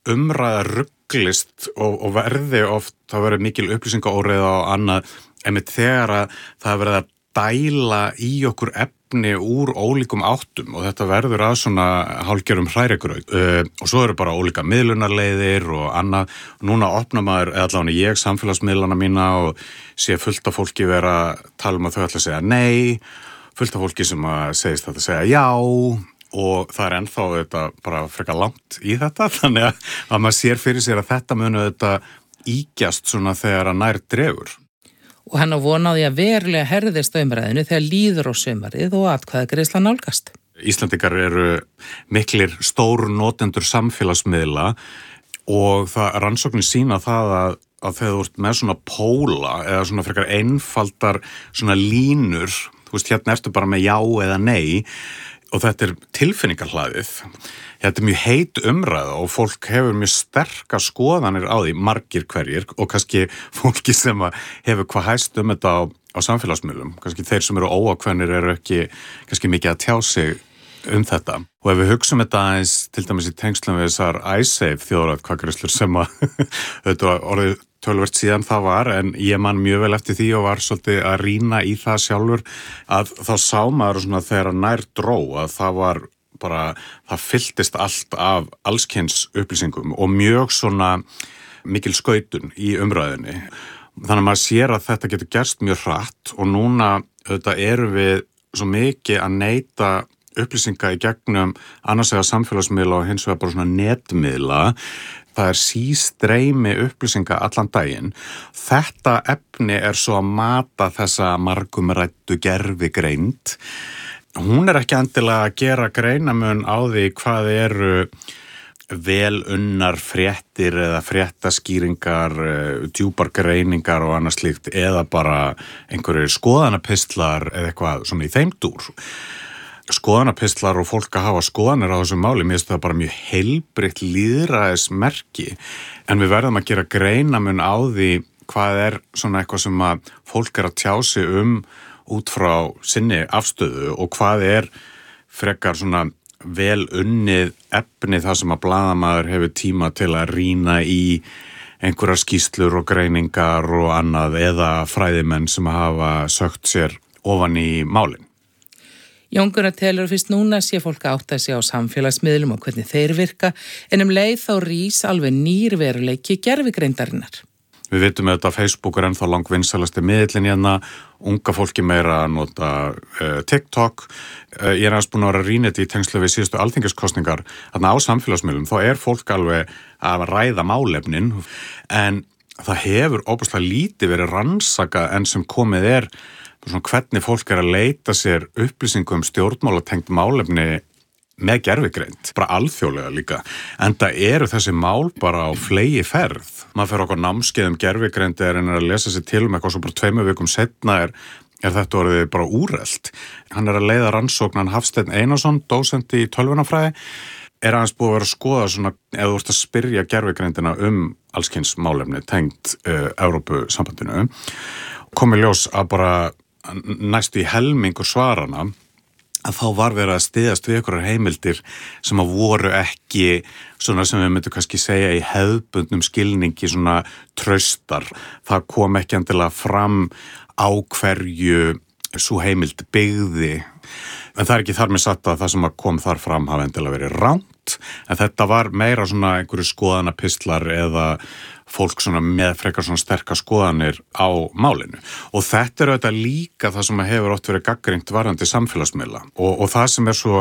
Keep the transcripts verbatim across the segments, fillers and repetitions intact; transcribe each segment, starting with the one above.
umræða rugglist og, og verði oft, það verður mikil upplýsingaóreiða og annað, einmitt þegar að það verður að dæla í okkur efni úr ólíkum áttum og þetta verður að svona hálfgerðum hrærigraut uh, og svo eru bara ólíka miðlunarleiðir og annað. Núna opna maður, eða allavega ég, samfélagsmiðlana mína og sé fullt af fólki vera að tala um að þau ætla að segja nei, fullt af fólki sem að segist þetta að segja já og það er ennþá þetta bara frekar langt í þetta, þannig að, að maður sér fyrir sér að þetta munu þetta ígjast svona þegar að nær dregur. Og hann á vonaði að verulega herðist á umræðinu þegar líður á sumarið og atkvæðagreiðsla nálgast. Íslendingar eru miklir stór notendur samfélagsmiðla og það rannsóknir sína það að, að þegar þú ert með svona póla eða svona frekar einfaldar svona línur, þú veist, hérna ertu bara með já eða nei og þetta er tilfinningarhlaðið. Þetta er mjög heit umræða og fólk hefur mjög sterkar skoðanir á því, margir hverjir og kannski fólki sem hefur hvað hæst um þetta á, á samfélagsmiðlum. Kannski þeir sem eru óákveðnir eru ekki kannski mikið að tjá sig um þetta. Og ef við hugsum þetta aðeins til dæmis í tengslum við þessar iSafe þjóðaratkvæðagreiðslur sem að þetta orðið töluvert síðan það var, en ég man mjög vel eftir því og var svolítið að rýna í það sjálfur að þá sá maður svona þegar nær dró að það var bara, það fylltist allt af allskyns upplýsingum og mjög svona mikil skautun í umræðinni. Þannig að maður sér að þetta getur gerst mjög hratt og núna auðvitað erum við svo mikið að neyta upplýsinga í gegnum annars vegar samfélagsmiðla og hins vegar bara svona netmiðla. Það er sístreymi upplýsinga allan daginn. Þetta efni er svo að mata þessa margumræddu gervigreind. Hún er ekki endilega að gera greinamun á því hvað eru vel unnar fréttir eða fréttaskýringar, djúpar greiningar og annað slíkt eða bara einhverju skoðanapistlar eða eitthvað svona í þeim dúr. Skoðanapistlar og fólk að hafa skoðanir á þessum máli, mér finnst það bara mjög heilbrigt lýðræðismerki, en við verðum að gera greinamun á því hvað er svona eitthvað sem að fólk er að tjá sig um út frá sinni afstöðu og hvað er frekar svona vel unnið efni það sem að blaðamaður hefur tíma til að rýna í einhverjar skýrslur og greiningar og annað eða fræðimenn sem hafa sögt sér ofan í málin. Jón Gunnar telur fyrst núna sé fólk að átta sig á samfélagsmiðlum og hvernig þeir virka, en um leið þá rís alveg nýr veruleiki gervigreindarinnar. Við vitum að þetta Facebook er ennþá langvinnsalasti miðillin hérna, unga fólki meira að nota uh, TikTok. Uh, ég er aðeins búin að vera að rýna þetta í tengslu við síðustu alþingiskosningar. Þarna á samfélagsmiðlum, þá er fólk alveg að ræða málefnin, en það hefur óbúslega lítið verið rannsakað enn sem komið er svona hvernig fólk er að leita sér upplýsingum um stjórnmálatengt málefni með gervigreind, bara alþjóðlega líka. En það eru þessi mál bara á flegi ferð. Maður fer okkur námskeið um gervigreind eða reynir að lesa sér til um eitthvað svo bara tveimur vikum setna er, er þetta orðið bara úrelt. Hann er að leiða rannsóknan Hafsteinn Einarsson, dósenti í tölvunarfræði, er aðeins búið að vera að skoða svona, ef þú ert að spyrja gervigreindina um allskyns málefni tengt uh, Evrópusambandinu, komið ljós að bara næstu í helmingur svarana að þá var verið að styðjast við einhverjar heimildir sem að voru ekki svona sem við myndum kannski segja í hefðbundnum skilningi svona traustar. Það kom ekki endilega fram á hverju sú heimild byggði. En það er ekki þar með satt að það sem að kom þar fram hafa endilega verið rangt, en þetta var meira svona einhverju skoðanapistlar eða fólk svona með frekar svona sterkar skoðanir á málinu. Og þetta er auðvitað líka það sem hefur oft verið gagnrýnt varðandi samfélagsmiðla. Og, og það sem er svo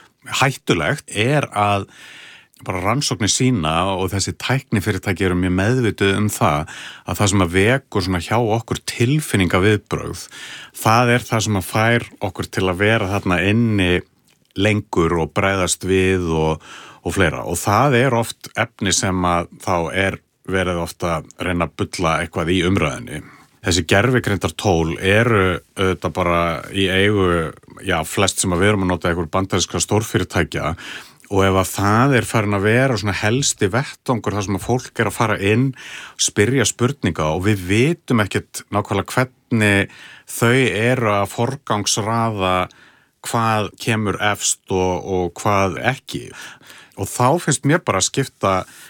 hættulegt er að bara rannsóknir sína og þessi tæknifyrirtæki eru mjög meðvituð um það að það sem að vekur svona hjá okkur tilfinningaviðbrögð, það er það sem að fær okkur til að vera þarna inni lengur og bregðast við og, og fleira. Og það er oft efni sem að þá er verið ofta að reyna að bulla eitthvað í umræðinni. Þessi gervigreindartól eru auðvitað bara í eigu, já, flest sem að við erum að nota einhver bandarískra stórfyrirtækja og ef að það er farin að vera svona helsti vettvangur þar sem að fólk er að fara inn, spyrja spurninga og við vitum ekkert nákvæmlega hvernig þau eru að forgangsraða hvað kemur efst og, og hvað ekki. Og þá finnst mér bara að skipta